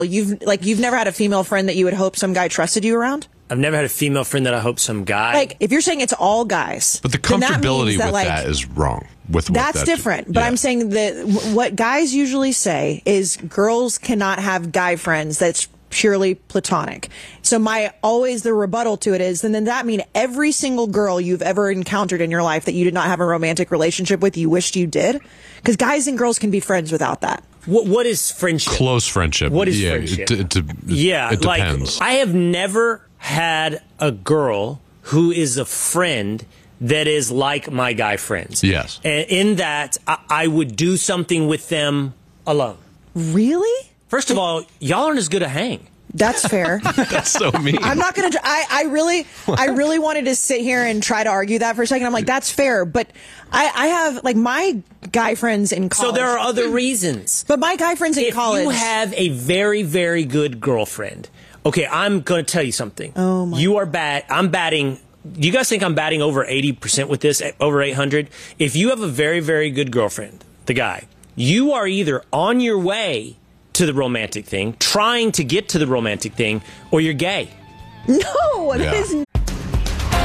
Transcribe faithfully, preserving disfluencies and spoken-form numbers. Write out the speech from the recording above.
You've like you've never had a female friend that you would hope some guy trusted you around? I've never had a female friend that I hope some guy. Like, if you're saying it's all guys. But the comfortability that, with like, that is wrong. With what That's that, different. But yeah. I'm saying that w- what guys usually say is girls cannot have guy friends that's purely platonic. So my always the rebuttal to it is, and then that mean every single girl you've ever encountered in your life that you did not have a romantic relationship with, you wished you did? Because guys and girls can be friends without that. What, what is friendship? Close friendship. What is yeah, friendship? It, it, it, yeah, it depends. Like, I have never had a girl who is a friend that is like my guy friends. Yes. And in that, I, I would do something with them alone. Really? First of all, y'all aren't as good a hang. That's fair. That's so mean. I'm not going to, I, I really, I really wanted to sit here and try to argue that for a second. I'm like, that's fair. But I, I have, like, my guy friends in college. So there are other reasons. But my guy friends in if college. If you have a very, very good girlfriend, okay, I'm going to tell you something. Oh my. You are bad. I'm batting. Do you guys think I'm batting over eighty percent with this, over eight hundred? If you have a very, very good girlfriend, the guy, you are either on your way to the romantic thing, trying to get to the romantic thing, or you're gay. No, yeah. that is